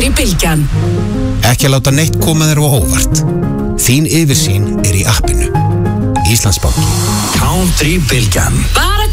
Country-bylgjan. Ekki að láta neitt koma þér á óvart. Þín yfirsýn í appinu. Íslandsbanki. Country-bylgjan.